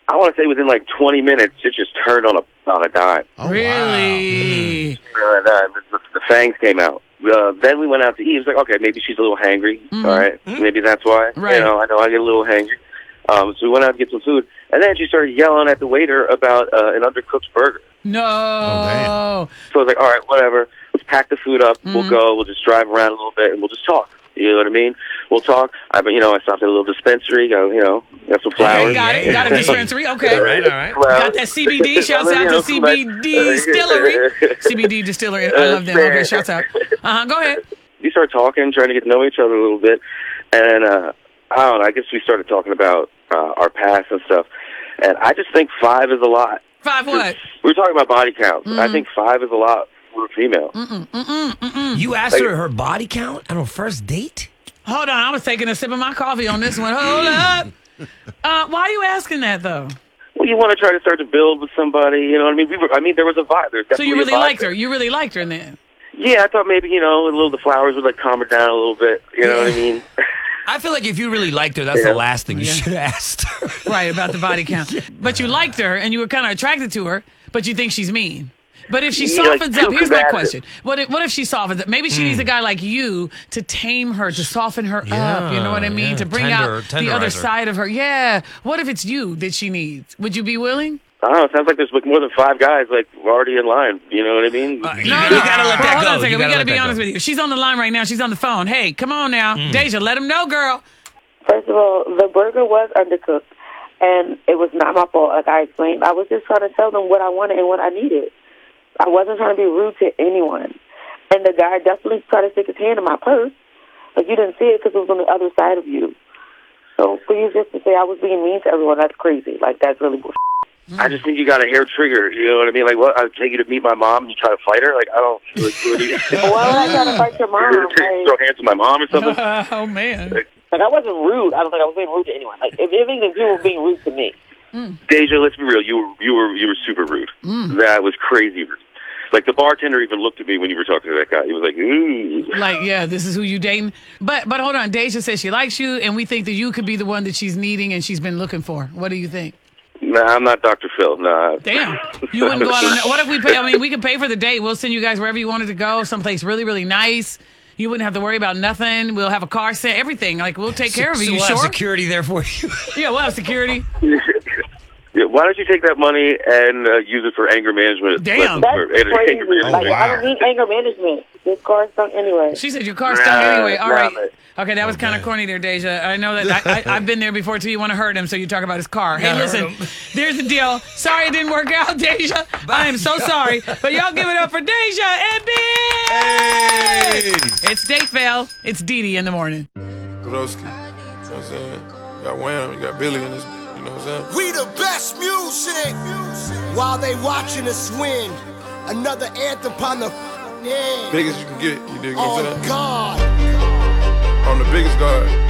I want to say within like 20 minutes, it just turned on a dime. Oh, Really? The fangs came out. Then we went out to eat. It was like, okay, maybe she's a little hangry. Mm-hmm. All right, maybe that's why. Right. You know I get a little hangry. So we went out to get some food, and then she started yelling at the waiter about an undercooked burger. No. damn. So I was like, all right, whatever. Let's pack the food up. We'll go. We'll just drive around a little bit, and we'll just talk. You know what I mean? We'll talk. I stopped at a little dispensary. Got some flowers. Okay, got it. Got a dispensary. Okay. All right. Got that CBD. Shouts out to CBD Distillery. CBD Distillery. I love them. Okay, shouts out. Go ahead. We started talking, trying to get to know each other a little bit, and I don't know. I guess we started talking about our past and stuff. And I just think 5 is a lot. 5 what? We were talking about body count. I think 5 is a lot for a female. You asked her body count on her first date? Hold on. I was taking a sip of my coffee on this one. Hold up. Why are you asking that, though? Well, you want to try to start to build with somebody. You know what I mean? There was a vibe. There's So you really liked her. You really liked her then? Yeah, I thought maybe, the flowers would calm her down a little bit. You know what I mean? I feel like if you really liked her, that's the last thing you should have asked her. Right, about the body count. But you liked her and you were kind of attracted to her, but you think she's mean. But if she softens up, here's my question. What if she softens up? Maybe she needs a guy like you to tame her, to soften her up, you know what I mean? To bring out the other side of her. Yeah. What if it's you that she needs? Would you be willing? I don't know. It sounds like there's more than 5 guys already in line. You know what I mean? You gotta let that Hold go. on a second. You We gotta let be that honest go. with you. She's on the line right now. She's on the phone. Hey, come on now. Deja, let him know, girl. First of all, the burger was undercooked, and it was not my fault, like I explained. I was just trying to tell them what I wanted and what I needed. I wasn't trying to be rude to anyone. And the guy definitely tried to stick his hand in my purse, but you didn't see it because it was on the other side of you. So for you just to say I was being mean to everyone, that's crazy. That's really bullshit. I just think you got a hair trigger. You know what I mean? I'd take you to meet my mom and you try to fight her? I don't... Well, I try to fight your mom. Throw hands to my mom or something? Oh, man. I wasn't rude. I don't think I was being rude to anyone. If anything, you were being rude to me. Deja, let's be real. You were super rude. That was crazy rude. The bartender even looked at me when you were talking to that guy. He was like, ooh. This is who you dating. But hold on. Deja says she likes you, and we think that you could be the one that she's needing and she's been looking for. What do you think? Nah, I'm not Dr. Phil. Nah. Damn. You wouldn't go out on that. What if we pay? I mean, we could pay for the date. We'll send you guys wherever you wanted to go, someplace really, really nice. You wouldn't have to worry about nothing. We'll have a car set, everything. We'll take care of you. So You we'll sure? have security there for you. Yeah, we'll have security. Yeah, why don't you take that money and use it for anger management? Damn. That's For crazy. anger I don't need anger management. This car's done anyway. She said your car's stunk anyway. All right. man. Okay, that was kind of corny there, Deja. I know that I've been there before too. You want to hurt him, so you talk about his car. Hey, listen, there's the deal. Sorry it didn't work out, Deja. I am so sorry. But y'all give it up for Deja and B. Hey! It's Date Fail. It's Dee Dee in the morning. Broski, you know what I'm saying? You got Wham, you got Billy in this, you know what I'm saying? We the best music while they watching us win. Another anthem upon the Biggest you can get, you dig what I'm on saying? God. On the biggest guard.